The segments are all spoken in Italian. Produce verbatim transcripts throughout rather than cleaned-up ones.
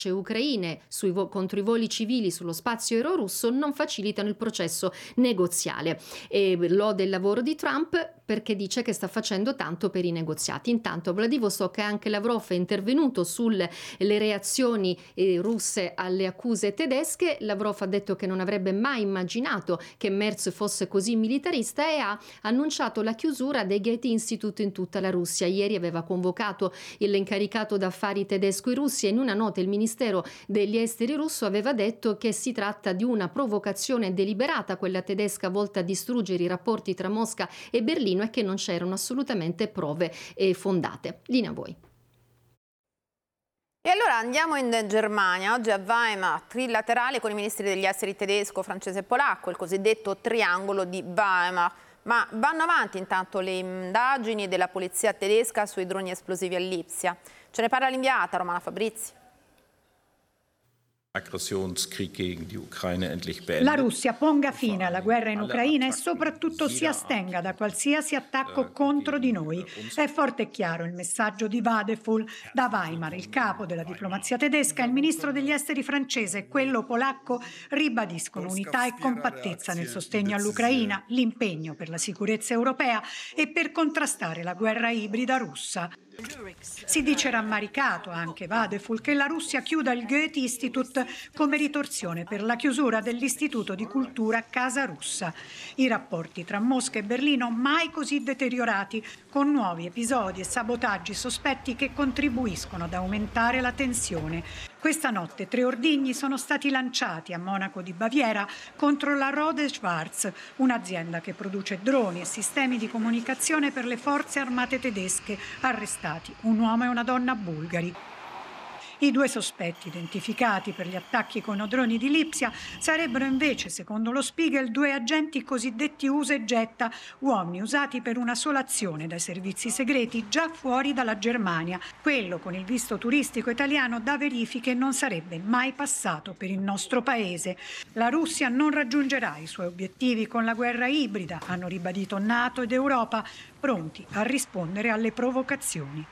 ucraine sui vo- contro i voli civili sullo spazio aereo russo non facilitano il processo negoziale. E lode il lavoro di Trump perché dice che sta facendo tanto per i negoziati. Intanto a Vladivostok anche Lavrov è intervenuto sulle le reazioni eh, russe alle accuse tedesche. Lavrov ha detto che non avrebbe mai immaginato che Merz fosse così militarista e ha annunciato la chiusura dei Goethe Institute in tutta la Russia. Ieri aveva convocato l'incaricato d'affari tedesco in Russia e in una nota il ministro Il Ministero degli Esteri russo aveva detto che si tratta di una provocazione deliberata, quella tedesca, volta a distruggere i rapporti tra Mosca e Berlino, e che non c'erano assolutamente prove eh, fondate. Linea a voi. E allora andiamo in Germania, oggi a Weimar, trilaterale con i ministri degli esteri tedesco, francese e polacco, il cosiddetto triangolo di Weimar. Ma vanno avanti intanto le indagini della polizia tedesca sui droni esplosivi a Lipsia. Ce ne parla l'inviata Romana Fabrizi. La Russia ponga fine alla guerra in Ucraina e soprattutto si astenga da qualsiasi attacco contro di noi. È forte e chiaro il messaggio di Vadeful da Weimar. Il capo della diplomazia tedesca, il ministro degli esteri francese e quello polacco ribadiscono unità e compattezza nel sostegno all'Ucraina, l'impegno per la sicurezza europea e per contrastare la guerra ibrida russa. Si dice rammaricato anche Vadeful che la Russia chiuda il Goethe Institute come ritorsione per la chiusura dell'Istituto di Cultura Casa Russa. I rapporti tra Mosca e Berlino mai così deteriorati, con nuovi episodi e sabotaggi sospetti che contribuiscono ad aumentare la tensione. Questa notte tre ordigni sono stati lanciati a Monaco di Baviera contro la Rode Schwarz, un'azienda che produce droni e sistemi di comunicazione per le forze armate tedesche. Arrestati un uomo e una donna bulgari. I due sospetti identificati per gli attacchi con i droni di Lipsia sarebbero invece, secondo lo Spiegel, due agenti cosiddetti usa e getta, uomini usati per una sola azione dai servizi segreti già fuori dalla Germania. Quello con il visto turistico italiano da verifiche non sarebbe mai passato per il nostro paese. La Russia non raggiungerà i suoi obiettivi con la guerra ibrida, hanno ribadito NATO ed Europa, pronti a rispondere alle provocazioni.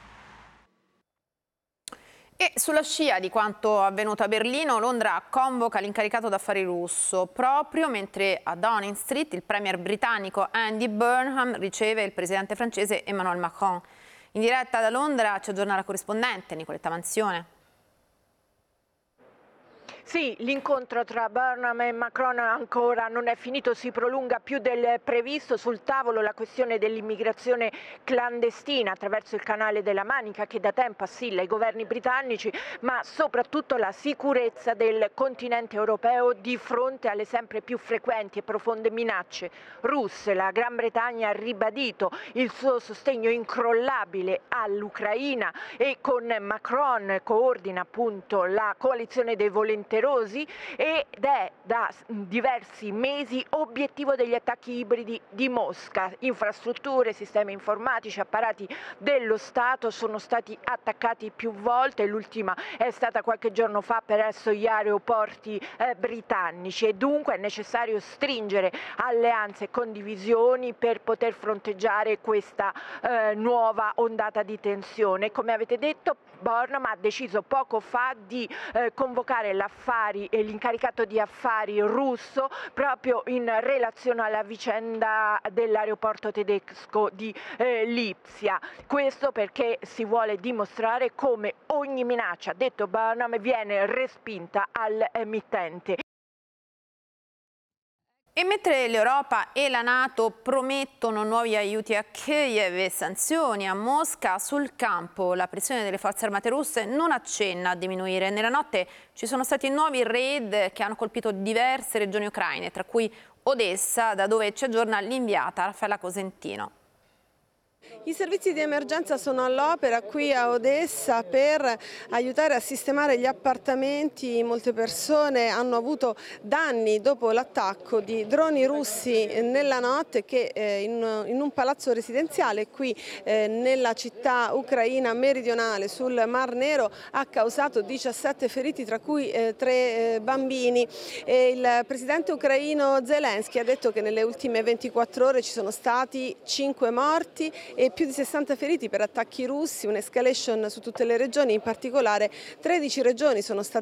E sulla scia di quanto avvenuto a Berlino, Londra convoca l'incaricato d'affari russo, proprio mentre a Downing Street il premier britannico Andy Burnham riceve il presidente francese Emmanuel Macron. In diretta da Londra ci aggiorna la corrispondente Nicoletta Manzione. Sì, l'incontro tra Burnham e Macron ancora non è finito, si prolunga più del previsto. Sul tavolo la questione dell'immigrazione clandestina attraverso il canale della Manica, che da tempo assilla i governi britannici, ma soprattutto la sicurezza del continente europeo di fronte alle sempre più frequenti e profonde minacce russe. La Gran Bretagna ha ribadito il suo sostegno incrollabile all'Ucraina e con Macron coordina appunto la coalizione dei volenterosi ed è da diversi mesi obiettivo degli attacchi ibridi di Mosca. Infrastrutture, sistemi informatici, apparati dello Stato sono stati attaccati più volte, l'ultima è stata qualche giorno fa presso gli aeroporti eh, britannici, e dunque è necessario stringere alleanze e condivisioni per poter fronteggiare questa eh, nuova ondata di tensione. Come avete detto, Burnham ha deciso poco fa di eh, convocare l'affari e l'incaricato di affari russo proprio in relazione alla vicenda dell'aeroporto tedesco di eh, Lipsia. Questo perché si vuole dimostrare come ogni minaccia, detto Burnham, viene respinta al eh, mittente. E mentre l'Europa e la NATO promettono nuovi aiuti a Kiev e sanzioni a Mosca, sul campo la pressione delle forze armate russe non accenna a diminuire. Nella notte ci sono stati nuovi raid che hanno colpito diverse regioni ucraine, tra cui Odessa, da dove ci aggiorna l'inviata Raffaella Cosentino. I servizi di emergenza sono all'opera qui a Odessa per aiutare a sistemare gli appartamenti. Molte persone hanno avuto danni dopo l'attacco di droni russi nella notte che eh, in, in un palazzo residenziale qui eh, nella città ucraina meridionale sul Mar Nero ha causato diciassette feriti, tra cui eh, tre eh, bambini. E il presidente ucraino Zelensky ha detto che nelle ultime ventiquattro ore ci sono stati cinque morti e più di sessanta feriti per attacchi russi, un'escalation su tutte le regioni, in particolare tredici regioni sono state